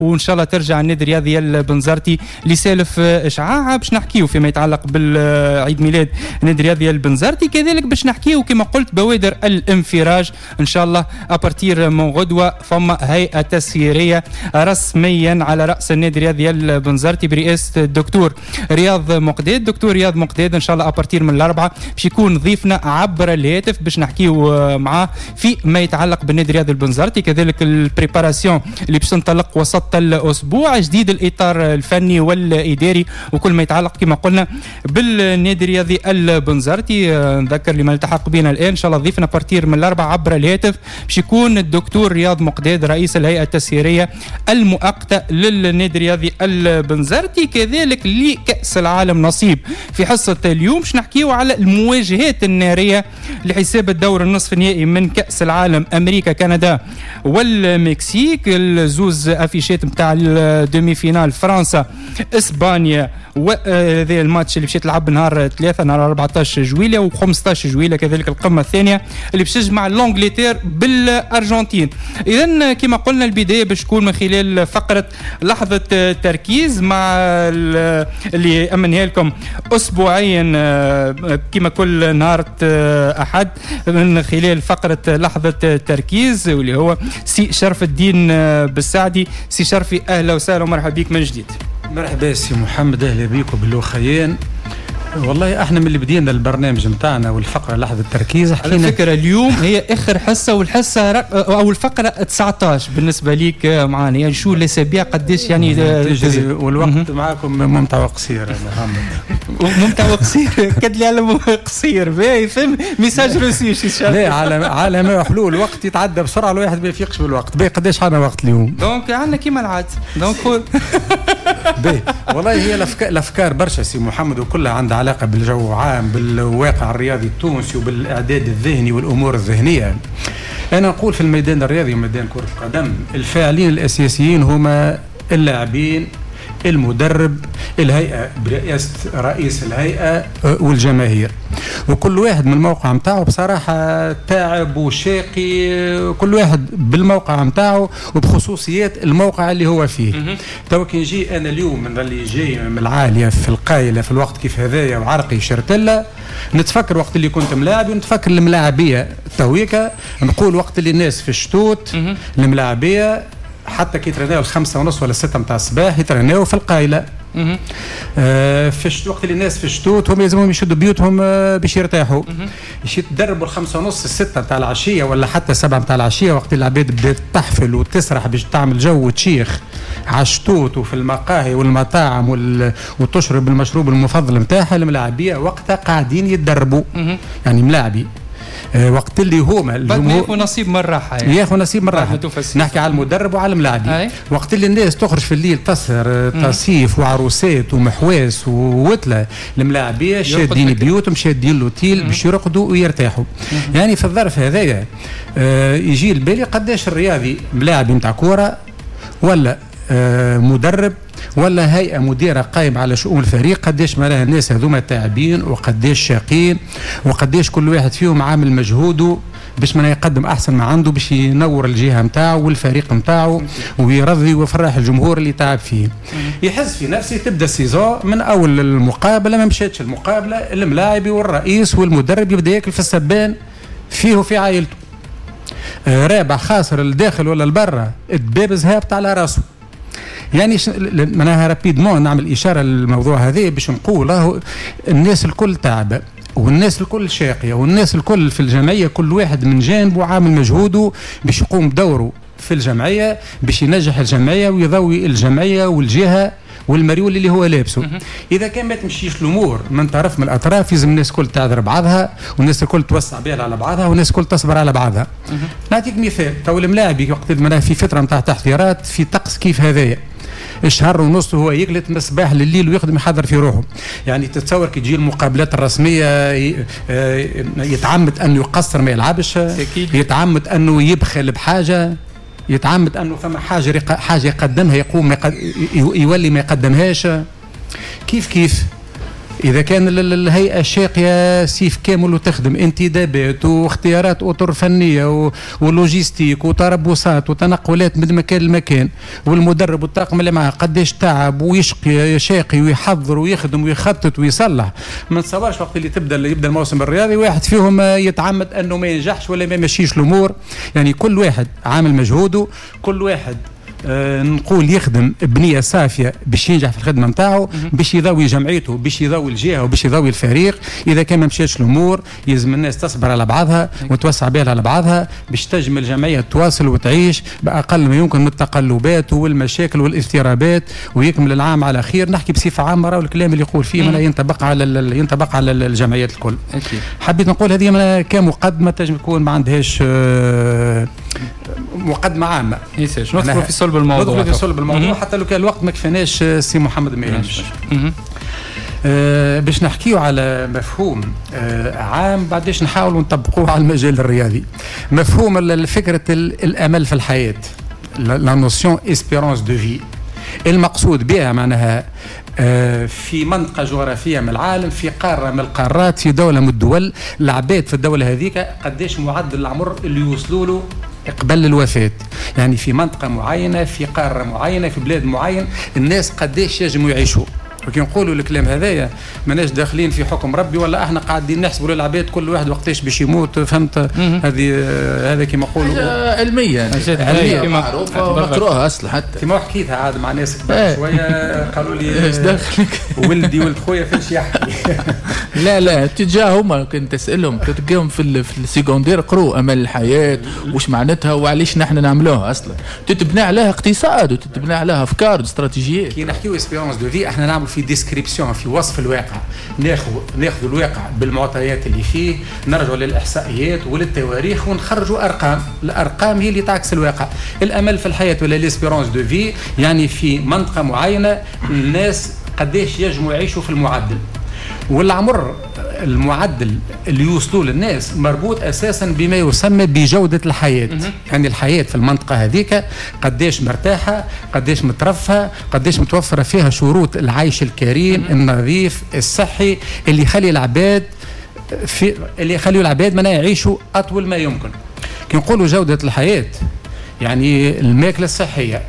وان شاء الله ترجع النادي الرياضي البنزرتي لسالف اشعاع باش نحكيو فيما يتعلق بالعيد ميلاد النادي الرياضي البنزرتي. كذلك باش نحكيو كما قلت بوادر الانفراج ان شاء الله ابارتير من غدوه فما هيئه تسييريه رسميا على راس النادي الرياضي البنزرتي برئاسه الدكتور رياض مقداد. دكتور رياض مقداد ان شاء الله ابارتير من الاربعه باش يكون ضيفنا عبر الهاتف باش نحكيو معاه في ما يتعلق بالنادي الرياضي البنزرتي. كذلك البريباراسيون اللي باش تنطلق وسط الاسبوع جديد الاطار الفني والاداري وكل ما يتعلق كما قلنا بالنادي الرياضي البنزرتي. نذكر لما التحق بنا الان ان شاء الله ضيفنا بارتير من الاربعه عبر الهاتف باش يكون الدكتور رياض مقداد رئيس الهيئه التسييريه المؤقته للنادي الرياضي البنزرتي. كذلك لكاس العالم نصيب في حصه اليوم باش نحكيو على المواجهات الناريه لحساب الدور النصف النهائي من كاس العالم امريكا كندا والمكسيك. الزوز افيشات نتاع الدومي فينال فرنسا اسبانيا وهذا الماتش اللي باش يتلعب نهار 3 نهار 14 جويلية و15 جويلية. كذلك القمة الثانية اللي باش تجمع لانجلتير بالأرجنتين. إذن كما قلنا البداية باش تكون من خلال فقرة لحظة تركيز مع اللي أمنها لكم أسبوعيا كما كل نهار أحد من خلال فقرة لحظة تركيز واللي هو سي شرف الدين بالسعدي. سي شرفي أهلا وسهلا ومرحبا بك من جديد. مرحبا سي محمد، اهلا بيكم باللوخيين. والله احنا من اللي بدينا البرنامج نتاعنا والفقره لحظه التركيز على فكره اليوم هي اخر حصه والحصه او الفقره 19 بالنسبه ليك معانا. يعني شو الاسابيع قديش يعني تجري والوقت معاكم ممتع وقصير يا محمد. ممتع وقصير كد لي على قصير باهي فهم ميساج روسي. لا على ما حلول الوقت يتعدى بسرعه الواحد ما يفيقش بالوقت. باهي قداش عندنا وقت اليوم؟ دونك عندنا كيما العاد دونك باهي والله هي الافكار برشا سي محمد وكلها عندها علاقة بالجو عام بالواقع الرياضي التونسي وبالإعداد الذهني والأمور الذهنية. أنا نقول في الميدان الرياضي وميدان كرة القدم الفاعلين الأساسيين هما اللاعبين، المدرب، الهيئة برئاسة رئيس الهيئة والجماهير. وكل واحد من الموقع متاعه بصراحة تعب وشاقي كل واحد بالموقع متاعه وبخصوصيات الموقع اللي هو فيه. تو كي نجي أنا اليوم من اللي جاي من العالية في القايلة في الوقت كيف هذايا وعرقي شرتلة نتفكر وقت اللي كنت ملاعب ونتفكر الملاعبية تويكا. نقول وقت اللي الناس في الشتوت الملاعبية حتى كي يترناو 5:30 ولا 6 متاع الصباح يترناو في القايلة. في وقت اللي الناس في الشتوت هم لازمهم يشدوا بيوتهم باش يرتاحوا. يتدربوا 5:30 6 متاع العشية ولا حتى 7 متاع العشية وقت اللي العباد بدات تحفل وتسرح باش تعمل جو وتشيخ على الشتوت وفي المقاهي والمطاعم وتشرب المشروب المفضل متاعها. الملاعبية وقتها قاعدين يتدربوا يعني ملاعبي وقت اللي هما الجمهور ياخذ نصيب من الراحه يعني. ياخذ نصيب من الراحه. نحكي على المدرب وعلى الملاعبي. وقت اللي الناس تخرج في الليل تسهر تصيف وعروسات ومحواس ووتله الملاعبيه شادين بيوتهم شادين لوتيل باش يرقدوا ويرتاحوا. يعني في الظرف هذايا يجي البالي قداش الرياضي ملاعبي نتاع كوره ولا مدرب ولا هيئة مديرة قائمة على شؤون الفريق قداش معناها الناس هذوما تاعبين وقداش شاقين وقداش كل واحد فيهم عامل مجهوده باش ما يقدم احسن ما عنده باش ينور الجهه نتاعو والفريق نتاعو ويرضي ويفرح الجمهور اللي تعب فيه. يحس في نفسه تبدا السيزون من اول المقابله ما مشاتش المقابله الملاعبي والرئيس والمدرب يبدا ياكل في السبان فيه وفي عائلته. رابع خاسر الداخل ولا البرة الدبابز هابط على راسه. يعني معناها رابيدمون نعمل اشاره للموضوع هذا باش نقول الناس الكل تعبه والناس الكل شاقيه والناس الكل في الجمعيه كل واحد من جانبه عامل مجهوده باش يقوم بدوره في الجمعيه باش ينجح الجمعيه ويضوي الجمعيه والجهه والمريول اللي هو لابسه. اذا كان ما تمشيش الامور من طرف من الاطراف لازم الناس الكل تعذر بعضها والناس الكل توسع بها على بعضها والناس الكل تصبر على بعضها. نعطيك مثال تو الملاعبي وقت في فتره نتاع تحضيرات في طقس كيف هذايا الشهر ونص هو يقلت من الصباح لليل ويخدم يحضر في روحه. يعني تتصور كي تجي المقابلات الرسميه يتعمد انه يقصر ما يلعبش، يتعمد انه يبخل بحاجه، يتعمد انه ثم حاجه يقدمها يقوم يولي ما يقدمهاش. كيف اذا كان الهيئه الشاقيه سيف كامل وتخدم انتدابات واختيارات اطر فنيه ولوجيستيك وتربصات وتنقلات من مكان لمكان، والمدرب والطاقم اللي معاه قداش تعب ويشقي شاقي ويحضر ويخدم ويخطط ويصلح. ما نتصورش وقت اللي يبدا الموسم الرياضي واحد فيهم يتعمد انه ما ينجحش ولا ما يمشيش الامور. يعني كل واحد عامل مجهوده، كل واحد نقول يخدم بنيه صافيه باش ينجح في الخدمه نتاعو، باش يضوي جمعيته، باش يضوي الجهه وباش يضوي الفريق. اذا كان ما مشاتش الامور يلزم الناس تصبر على بعضها وتوسع بها على بعضها باش تجم الجمعيه تواصل وتعيش باقل ما يمكن من التقلبات والمشاكل والاضطرابات ويكمل العام على خير. نحكي بصفه عامه راه الكلام اللي يقول فيه ينطبق على الجمعيات الكل. حبيت نقول هذه كمقدمه تنجم تكون ما عندهاش مقدمه عامه. ندخل في صلب الموضوع. ندخل في صلب الموضوع حتى لو كان الوقت ما كفاناش سي محمد ما يهمش. باش نحكيو على مفهوم عام بعدش نحاولوا نطبقوه على المجال الرياضي. مفهوم فكره الامل في الحياه، لا نوسيون اسبيرونس دو في. المقصود بها معناها في منطقة جغرافية من العالم، في قارة من القارات، في دولة من الدول، العباد في الدولة هذيك قداش معدل العمر اللي يوصلوا له قبل الوفاة. يعني في منطقة معينة، في قارة معينة، في بلاد معين، الناس قداش يجموا يعيشوا. وكي نقولوا الكلام هذايا ماناش داخلين في حكم ربي ولا احنا قاعدين نحسبوا للعباد كل واحد وقتاش باش يموت. فهمت؟ هذا كيما نقولوا علميا معروفه ونقروها اصلا. حتى كيما حكيتها عاد مع ناس كبار شويه قالوا لي ولدي ولد خويا فاش يحكي. لا تجاههم كنت تسالهم تلقاهم في السيكوندير قروا امل الحياه وش معناتها وعليش نحن نعملوها. اصلا تتبنى عليها اقتصاد وتتبنى عليها افكار واستراتيجيات. كي نحكيو اسبيرونس دو في احنا نعمل في ديسكريبسيون، في وصف الواقع، ناخذ الواقع بالمعطيات اللي فيه، نرجعوا للاحصائيات وللتواريخ ونخرجوا ارقام. الارقام هي اللي تعكس الواقع. الامل في الحياه ولا ليسبيرونس دو في يعني في منطقه معينه الناس قداش يجموا يعيشوا في المعدل. والعمر المعدل اللي يوصلوا للناس مربوط اساسا بما يسمى بجوده الحياه. يعني الحياه في المنطقه هذيك قداش مرتاحه، قداش مترفهه، قداش متوفره فيها شروط العيش الكريم النظيف الصحي اللي يخلي العباد ما يعيشوا اطول ما يمكن. كي نقولوا جوده الحياه يعني الماكله الصحيه،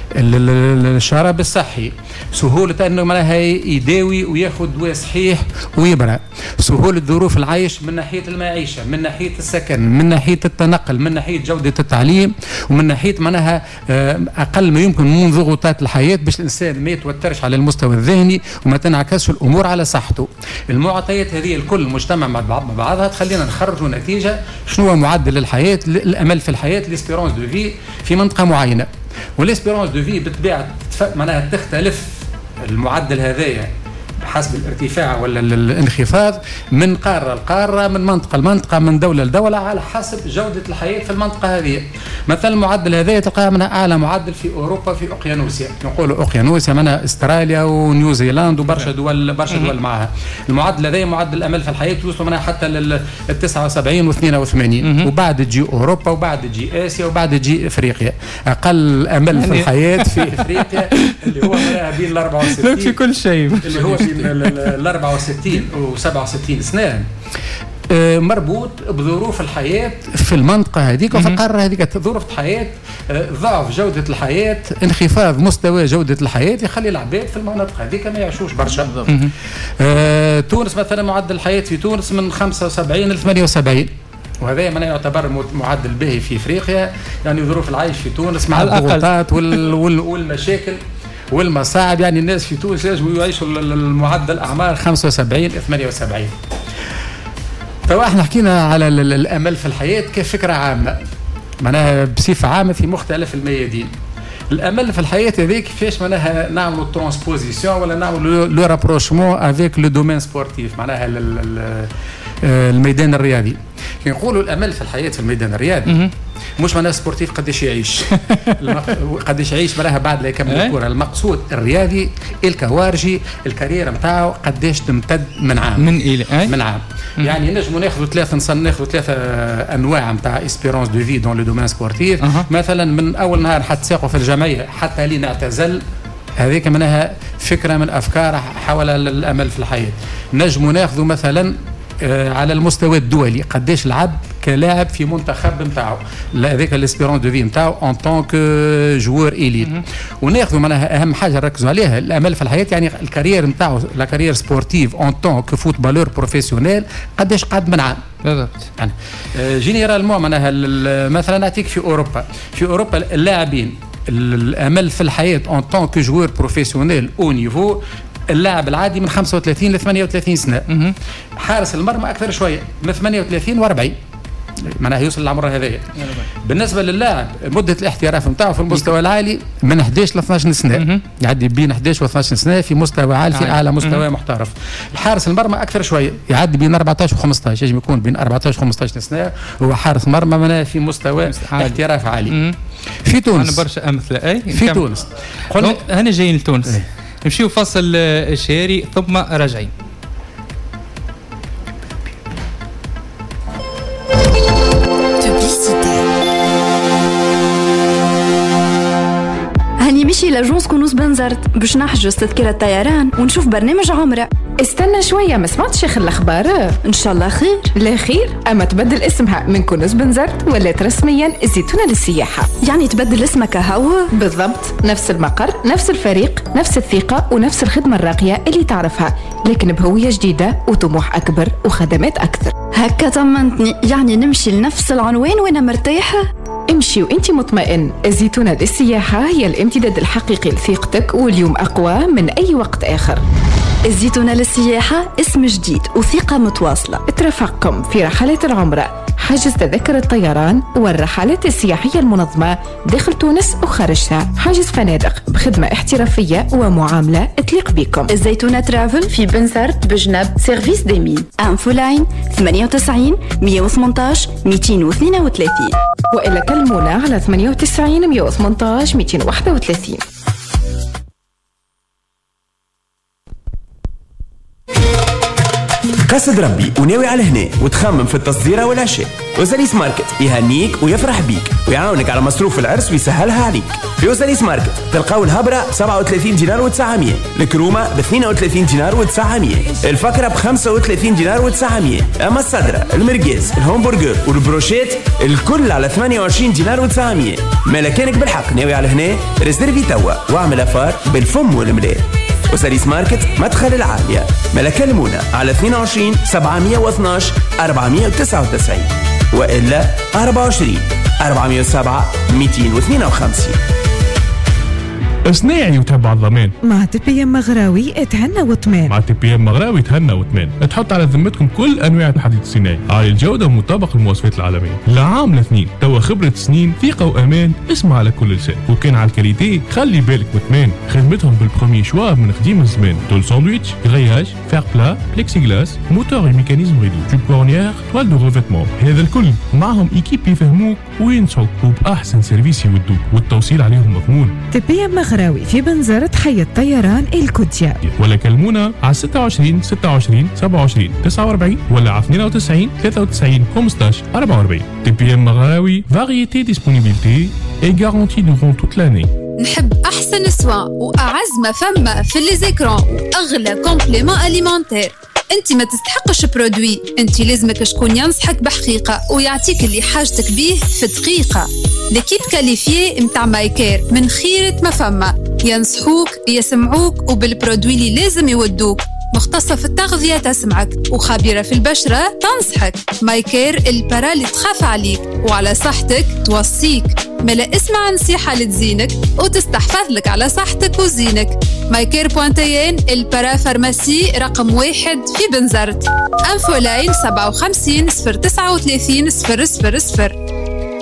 الشراب الصحي، سهولة أنه معناها يداوي وياخذ دواء صحيح ويبرأ، سهولة ظروف العيش من ناحية المعيشة، من ناحية السكن، من ناحية التنقل، من ناحية جودة التعليم، ومن ناحية معناها أقل ما يمكن من ضغوطات الحياة باش الإنسان ما يتوترش على المستوى الذهني وما تنعكسش الأمور على صحته. المعطيات هذه الكل مجتمع مع بعضها تخلينا نخرجوا نتيجة شنو هو معدل الحياة، الأمل في الحياة، الاسبيرونس دو في في منطقة معينة. والاسبيرونس دو في بالطبيعه معناها تختلف المعدل هذايا حسب الارتفاع ولا الانخفاض من قاره لقاره، من منطقه لمنطقه، من دوله لدوله، على حسب جوده الحياه في المنطقه هذه. مثلا المعدل هذايا تلقاه من اعلى معدل في اوروبا في اوقيانوسيا. نقولوا اوقيانوسيا معناها استراليا ونيوزيلاند وبرشا دول معها. المعدل هذايا معدل الامل في الحياه يوصل منها حتى لل 79 و82، وبعد تجي اوروبا وبعد تجي اسيا وبعد تجي افريقيا. اقل امل في الحياه في افريقيا اللي هو بين ال 64 في كل شيء اللي هو ال 64 و 67 سنه مربوط بظروف الحياه في المنطقه هذيك وفي القاره هذيك. ظروف الحياه، ضعف جوده الحياه، انخفاض مستوى جوده الحياه يخلي العباد في المناطق هذيك ما يعيشوش برشا. تونس مثلا معدل الحياه في تونس من 75 ل 78، وهذا ما يعتبر معدل باهي في افريقيا. يعني ظروف العيش في تونس مع الضغوطات والمشاكل والمصاعب، يعني الناس في تونس يجبوا يعيشوا المعدل اعمار 75 78. توا احنا حكينا على الامل في الحياه كفكره عامه، معناها بصفه عامه في مختلف الميادين. الامل في الحياه هذيك كيفاش معناها نعملوا ترانسبوزيسيون ولا نعملوا لو رابروشمون افيك لو دومين سبورتيف، معناها الميدان الرياضي. كي نقولوا الامل في الحياه في الميدان الرياضي مش معناها سبورتيف قداش يعيش قداش يعيش معناها بعد لا يكمل الكره. المقصود الرياضي الكوارجي الكاريره نتاعو قداش تمتد من عام من عام. يعني نجموا ناخذوا ثلاثه انواع نتاع اسبيرونس دو في دون لو دومين سبورتيف. مثلا من اول نهار حتى ساقوا في الجمعيه حتى لين اعتزل هذيك منها فكرة من أفكار حول الأمل في الحياة. نجم ناخذ مثلا على المستوى الدولي قداش لعب كلاعب في منتخب نتاعو، هذاك الاسبيرون دو في نتاعو ان طونك جوور إليت، وناخذوا معناها اهم حاجه نركزوا عليها الامل في الحياه، يعني الكارير نتاعو لا كارير سبورتيف ان طونك فوتبالور بروفيسيونيل قداش قعد من عام بالضبط. يعني جينيرالمون معناها مثلا نعطيك في اوروبا اللاعبين الامل في الحياه ان طونك جوور بروفيسيونيل او نيفو اللاعب العادي من 35 ل 38 سنه. حارس المرمى اكثر شويه من 38 و40 معناها يوصل للعمر هذايا. بالنسبه للاعب مده الاحتراف نتاعو في المستوى العالي من 11 ل 12 سنه، يعدي بين 11 و 12 سنه في مستوى عالي في اعلى مستوى محترف. الحارس المرمى اكثر شويه يعدي بين 14 و 15، يجب يكون بين 14 و 15 سنه هو حارس مرمى معناها في مستوى احتراف عالي. في تونس انا برشا امثله في تونس هنا جايين لتونس نمشيو فصل شهري ثم راجعين. هاني مشي لاجونس كنوز بنزرت باش نحجز تذكرة طيران ونشوف برنامج عمرة. استنى شوية، ما سمعتش خير الأخبار؟ إن شاء الله خير. لا خير، أما تبدل اسمها من كنوز بنزرت ولات رسميا الزيتونة للسياحة. يعني تبدل اسمك هو؟ بالضبط، نفس المقر، نفس الفريق، نفس الثقة ونفس الخدمة الراقية اللي تعرفها، لكن بهوية جديدة وطموح أكبر وخدمات أكثر. هكا طمنتني، يعني نمشي لنفس العنوان وأنا مرتاحة؟ امشي وانتي مطمئن. الزيتونة للسياحة هي الامتداد الحقيقي لثقتك، واليوم أقوى من أي وقت آخر. الزيتونة للسياحة اسم جديد وثقة متواصلة. ترافقكم في رحلات العمرة، حجز تذكرة الطيران والرحلات السياحية المنظمة داخل تونس وخارجها، حجز فنادق بخدمة احترافية ومعاملة تليق بكم. الزيتونة ترافل في بنزرت بجنب سيرفيس دي مين. انفو لاين 98 118 232 وإلا كلمونا على 98 118 231. قصد ربي وناوي على هنا وتخمم في التصديره والعشاء، وزاليس ماركت يهنيك ويفرح بيك ويعاونك على مصروف العرس ويسهلها عليك. في وزاليس ماركت تلقاو الهبره ب 37 دينار و900، الكرومه ب 32 دينار و900، الفكره ب 35 دينار و900، اما الصدره المرقاز الهمبرجر والبروشيت الكل على 28 دينار و900. ما كانك بالحق ناوي على هنا ريزيرفي توا واعمل افار بالفم والملاء. وساليس ماركت مدخل العالية. ملا كلمونا على 22 712 499 وإلا 24 407 252. صناعي وتبع الضمان. مع تبي ام مغراوي اتهنى واطمئن. مع تبي ام مغراوي تهنى واطمئن. تحط على ذمتكم كل انواع الحديد الصناعي عالي الجوده ومطابق المواصفات العالميه. لعام لاثنين توا خبره سنين، ثقه وامان. اسمع على كل لسان. وكان على الكاليتي خلي بالك مطمئن. خدمتهم بالبرومي شوا من قديم الزمان. طول ساندويتش، غرياج، فير بلا، بليكسي غلاس، موتور وميكانيزم ريدو، تيب كورنيير، توال دو ريفيتمون. هذا الكل معهم ايكيب يفهموك وينصحوك وباحسن سيرفيس يودوك والتوصيل عليهم مضمون. تبي ام مغراوي في بنزرت حي الطيران الكوتيا. ولا كلمونا على 26 26 27 49 ولا على 92 93 15 44. تبي ام مغراوي فاريتي ديسبونيبيليتي اي غارونتي دورون توت لاني. نحب احسن سوا واعز ما فما في لي زيكرون واغلى كومبليمون اليمونتير. انت ما تستحقش برودوي، انت لازمك شكون ينصحك بحقيقه ويعطيك اللي حاجتك بيه في دقيقه. ليكيب كاليفيي متاع مايكير من خيرة ما فما، ينصحوك يسمعوك وبالبرودوي اللي لازم يودوك. مختصة في التغذية تسمعك وخبيرة في البشرة تنصحك. مايكير البرا اللي تخاف عليك وعلى صحتك توصيك. ملا اسمع نصيحة لتزينك وتستحفظ لك على صحتك وزينك. مايكير بوانتيين البرا فارماسي رقم 1 في بنزرت. انفو لاين 57 039 000.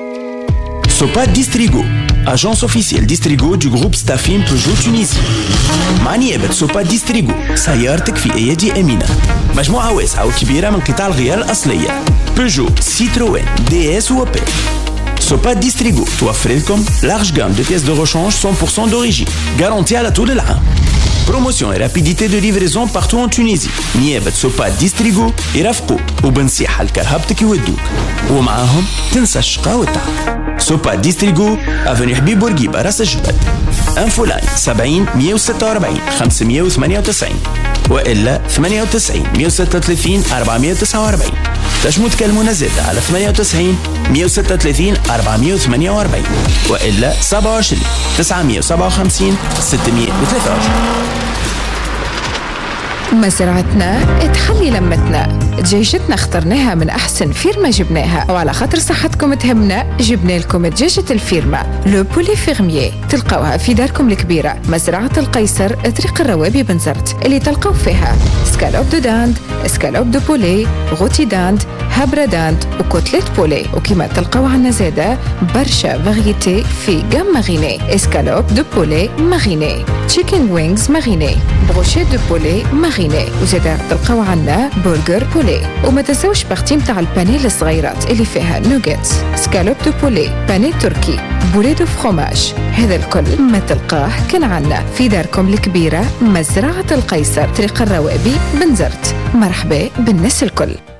Sopa Distrigo, agence officielle Distrigo du groupe Staffim Peugeot Tunisie. مع نيابة سوبا ديستريغو سيارتك في أيادي أمينة. مجموعة واسعة وكبيرة من قطع الغيار الأصلية بيجو، سيتروين، دي اس وأوبل. سوبا ديستريغو توفر لكم large gamme de pièces de rechange 100% d'origine garantie على طول العام. Promotion et rapidité de livraison partout en Tunisie. نيابة سوبا ديستريغو يرافقوك وبنصيحة لكرهبتك يودوك ومعاهم تنسى الشقاء والتعب. سوبا ديستريغو افنيو حبيب بورقيبة راس الجبل. انفولاين 70 146 598 وإلا 98 136 449. تنجموا تكلمونا زاد على 98 136 448 وإلا 27 957 623. مزرعتنا تحلي لمتنا، دجاجتنا اخترناها من أحسن فيرما جبناها، وعلى خاطر صحتكم تهمنا جبنا لكم دجاجة الفيرما لو بولي فيرميي. تلقاوها في داركم الكبيرة مزرعة القيصر طريق الروابي بنزرت، اللي تلقاو فيها سكالوب دو داند، سكالوب دو بولي، غوتي داند، هابرا داند وكوتليت بولي. وكما تلقاو عنا زادة برشا فاريتي في جام ماغيني، اسكالوب دو بولي ماغيني، تشيكن وينجز ماغيني، بروشي دو بولي ماغيني، وزادة تلقاو عنا برجر بولي. وما تنسوش بارتي متاع البانيه الصغيرات اللي فيها نوغيتس، سكالوب دو بولي، بانيه تركي، بولي دو فروماج. هذا الكل ما تلقاه كان عنا في داركم الكبيرة مزرعة القيصر طريق الروابي بنزرت. مرحبا بالناس الكل.